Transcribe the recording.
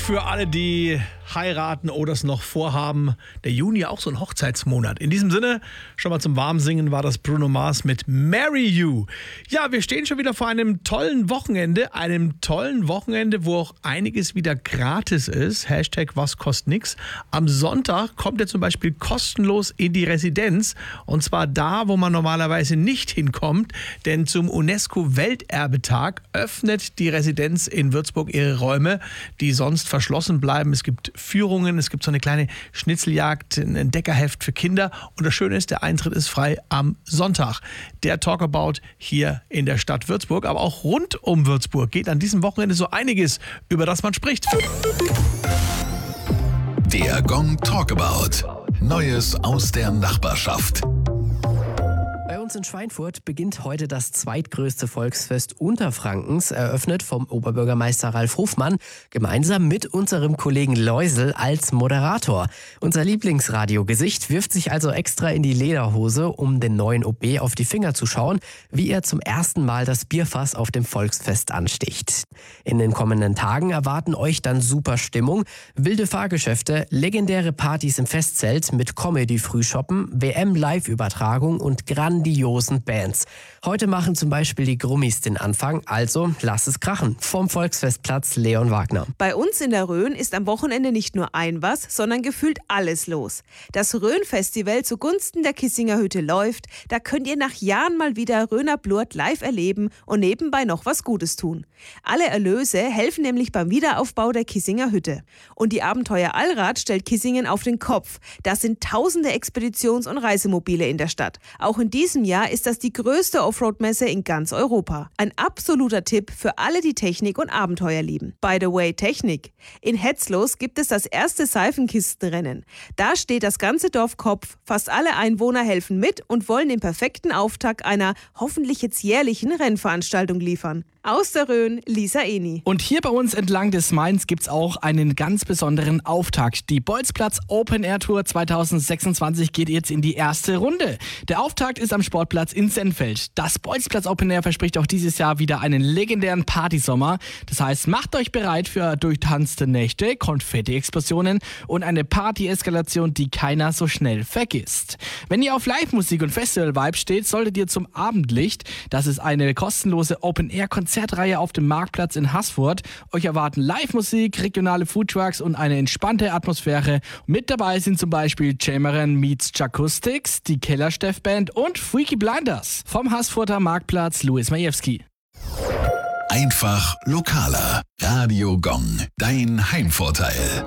für alle, die heiraten oder es noch vorhaben. Der Juni ja auch so ein Hochzeitsmonat. In diesem Sinne, schon mal zum Warmsingen war das Bruno Mars mit Marry You. Ja, wir stehen schon wieder vor einem tollen Wochenende. Wo auch einiges wieder gratis ist. Hashtag was kostet nix. Am Sonntag kommt ihr zum Beispiel kostenlos in die Residenz. Und zwar da, wo man normalerweise nicht hinkommt. Denn zum UNESCO-Welterbetag öffnet die Residenz in Würzburg ihre Räume, die sonst verschlossen bleiben. Es gibt Führungen, es gibt so eine kleine Schnitzeljagd, ein Entdeckerheft für Kinder. Und das Schöne ist, der Eintritt ist frei am Sonntag. Der Talkabout hier in der Stadt Würzburg, aber auch rund um Würzburg geht an diesem Wochenende so einiges, über das man spricht. Der Gong Talkabout. Neues aus der Nachbarschaft. Bei uns in Schweinfurt beginnt heute das zweitgrößte Volksfest Unterfrankens, eröffnet vom Oberbürgermeister Ralf Hofmann, gemeinsam mit unserem Kollegen Läusel als Moderator. Unser Lieblingsradiogesicht wirft sich also extra in die Lederhose, um den neuen OB auf die Finger zu schauen, wie er zum ersten Mal das Bierfass auf dem Volksfest ansticht. In den kommenden Tagen erwarten euch dann super Stimmung, wilde Fahrgeschäfte, legendäre Partys im Festzelt mit Comedy-Frühshoppen, WM-Live-Übertragung und grandiosen Bands. Heute machen zum Beispiel die Grummis den Anfang, also lass es krachen. Vom Volksfestplatz Leon Wagner. Bei uns in der Rhön ist am Wochenende nicht nur ein was, sondern gefühlt alles los. Das Rhön-Festival zugunsten der Kissinger Hütte läuft. Da könnt ihr nach Jahren mal wieder Rhöner Blurt live erleben und nebenbei noch was Gutes tun. Alle Erlöse helfen nämlich beim Wiederaufbau der Kissinger Hütte. Und die Abenteuer Allrad stellt Kissingen auf den Kopf. Das sind tausende Expeditions- und Reisemobile in der Stadt. Auch in diesem Jahr ist das die größte Offroad-Messe in ganz Europa. Ein absoluter Tipp für alle, die Technik und Abenteuer lieben. By the way, Technik. In Hetzlos gibt es das erste Seifenkistenrennen. Da steht das ganze Dorf Kopf. Fast alle Einwohner helfen mit und wollen den perfekten Auftakt einer hoffentlich jetzt jährlichen Rennveranstaltung liefern. Aus der Rhön, Lisa Eni. Und hier bei uns entlang des Mains gibt's auch einen ganz besonderen Auftakt. Die Bolzplatz Open Air Tour 2026 geht jetzt in die erste Runde. Der Auftakt ist am Sportplatz in Sennfeld. Das Bolzplatz Open Air verspricht auch dieses Jahr wieder einen legendären Partysommer. Das heißt, macht euch bereit für durchtanzte Nächte, Konfetti-Explosionen und eine Party-Eskalation, die keiner so schnell vergisst. Wenn ihr auf Live-Musik und Festival-Vibe steht, solltet ihr zum Abendlicht. Das ist eine kostenlose Open-Air-Konzertreihe auf dem Marktplatz in Haßfurt. Euch erwarten Live-Musik, regionale Foodtrucks und eine entspannte Atmosphäre. Mit dabei sind zum Beispiel Jameran meets Jacoustics, die Kellersteff-Band und Freaky Blinders. Vom Haßfurter Marktplatz Louis Majewski. Einfach lokaler. Radio Gong. Dein Heimvorteil.